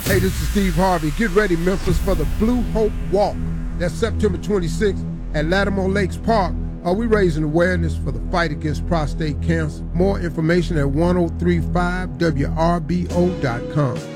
Hey, this is Steve Harvey. Get ready, Memphis, for the Blue Hope Walk. That's September 26th at Lattimore Lakes Park. We're raising awareness for the fight against prostate cancer. More information at 1035wrbo.com.